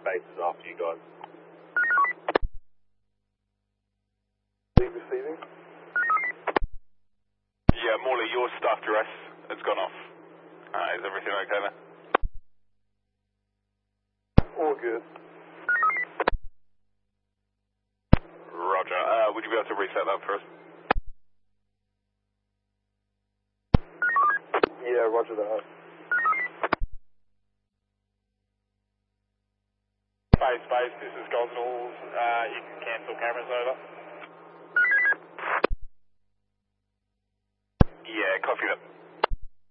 faces after you guys. Receiving? Yeah, Morley, your staff dress has gone off. Is everything okay there? All good. Roger. Would you be able to reset that for us? Yeah, roger that. Space, this is Gosnells. You can cancel cameras over.